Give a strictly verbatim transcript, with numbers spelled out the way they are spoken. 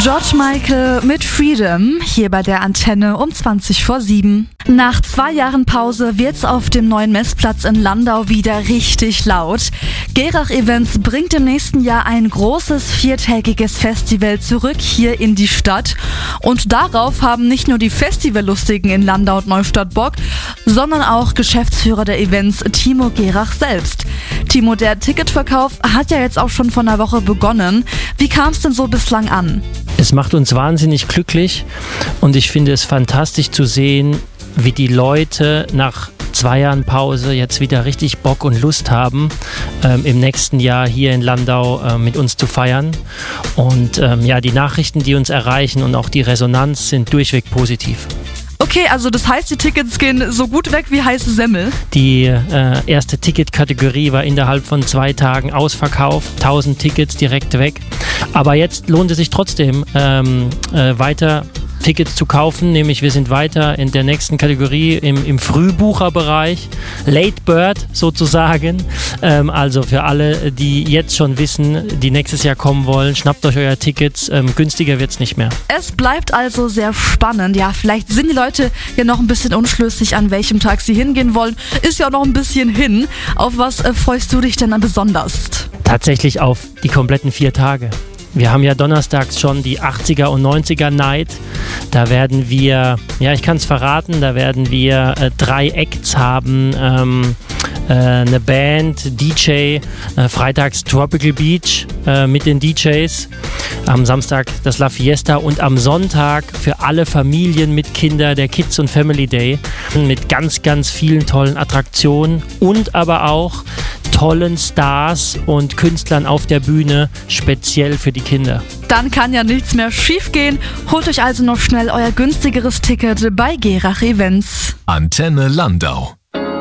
George Michael mit Freedom, hier bei der Antenne um zwanzig vor sieben. Nach zwei Jahren Pause wird's auf dem neuen Messplatz in Landau wieder richtig laut. Gerach Events bringt im nächsten Jahr ein großes viertägiges Festival zurück hier in die Stadt. Und darauf haben nicht nur die Festivallustigen in Landau und Neustadt Bock, sondern auch Geschäftsführer der Events Timo Gerach selbst. Timo, der Ticketverkauf hat ja jetzt auch schon vor einer Woche begonnen. Wie kam es denn so bislang an? Es macht uns wahnsinnig glücklich und ich finde es fantastisch zu sehen, wie die Leute nach zwei Jahren Pause jetzt wieder richtig Bock und Lust haben, ähm, im nächsten Jahr hier in Landau äh, mit uns zu feiern. Und ähm, ja, die Nachrichten, die uns erreichen und auch die Resonanz sind durchweg positiv. Okay, also das heißt, die Tickets gehen so gut weg wie heiße Semmel? Die äh, erste Ticketkategorie war innerhalb von zwei Tagen ausverkauft, tausend Tickets direkt weg. Aber jetzt lohnt es sich trotzdem ähm, äh, weiter Tickets zu kaufen, nämlich wir sind weiter in der nächsten Kategorie im, im Frühbucherbereich, Late Bird sozusagen. Ähm, also für alle, die jetzt schon wissen, die nächstes Jahr kommen wollen, schnappt euch euer Tickets, ähm, günstiger wird es nicht mehr. Es bleibt also sehr spannend. Ja, vielleicht sind die Leute ja noch ein bisschen unschlüssig, an welchem Tag sie hingehen wollen. Ist ja auch noch ein bisschen hin. Auf was äh, freust du dich denn dann besonders? Tatsächlich auf die kompletten vier Tage. Wir haben ja donnerstags schon die achtziger und neunziger Night. Da werden wir, ja, ich kann es verraten, da werden wir äh, drei Acts haben. Ähm, äh, eine Band, D J, äh, freitags Tropical Beach äh, mit den D Js. Am Samstag das La Fiesta und am Sonntag für alle Familien mit Kindern der Kids und Family Day mit ganz, ganz vielen tollen Attraktionen und aber auch tollen Stars und Künstlern auf der Bühne, speziell für die Kinder. Dann kann ja nichts mehr schief gehen. Holt euch also noch schnell euer günstigeres Ticket bei Gerach Events. Antenne Landau.